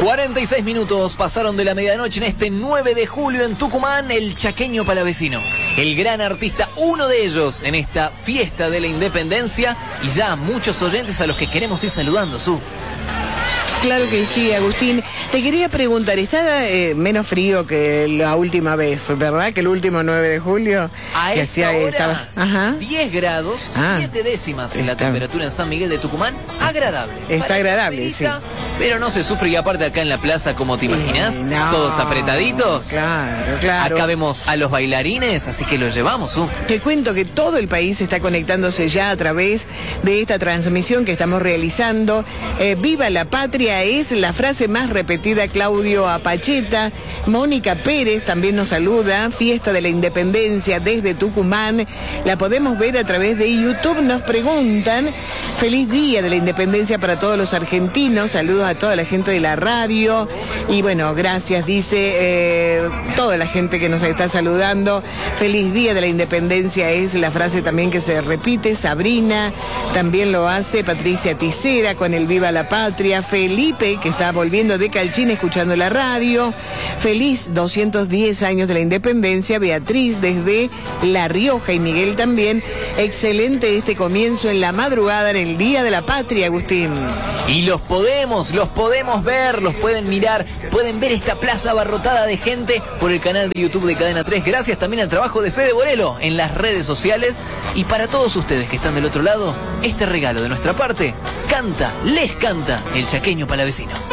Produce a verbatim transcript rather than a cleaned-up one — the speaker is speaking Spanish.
cuarenta y seis minutos pasaron de la medianoche en este nueve de julio en Tucumán, el chaqueño palavecino. El gran artista, uno de ellos en esta fiesta de la independencia, y ya muchos oyentes a los que queremos ir saludando, Su. Claro que sí, Agustín. Te quería preguntar, ¿está eh, menos frío que la última vez, verdad? Que el último nueve de julio. A que esta hacía, hora, estaba... Ajá. diez grados, Ah, siete décimas en la está... temperatura en San Miguel de Tucumán. Agradable. Está Para agradable, perita, sí. Pero no se sufre, y aparte acá en la plaza, como te imaginas, eh, no, todos apretaditos. Claro, claro. Acá vemos a los bailarines, así que los llevamos, Su. Te cuento que todo el país está conectándose ya a través de esta transmisión que estamos realizando. Eh, Viva la Patria es la frase más repetida. Claudio Apacheta, Mónica Pérez también nos saluda. Fiesta de la Independencia desde Tucumán. La podemos ver a través de YouTube. Nos preguntan, feliz día de la Independencia para todos los argentinos. Saludos a toda la gente de la radio. Y bueno, gracias, dice eh, toda la gente que nos está saludando. Feliz día de la Independencia es la frase también que se repite. Sabrina también lo hace. Patricia Ticera con el Viva la Patria. Felipe, que está volviendo de Calchín escuchando la radio. Feliz doscientos diez años de la Independencia. Beatriz desde La Rioja y Miguel también. Excelente este comienzo en la madrugada en el Día de la Patria, Agustín. Y los podemos, los podemos ver, los pueden mirar, pueden ver esta plaza abarrotada de gente por el canal de YouTube de Cadena tres. Gracias también al trabajo de Fede Borelo en las redes sociales. Y para todos ustedes que están del otro lado, este regalo de nuestra parte, canta, les canta el chaqueño palavecino.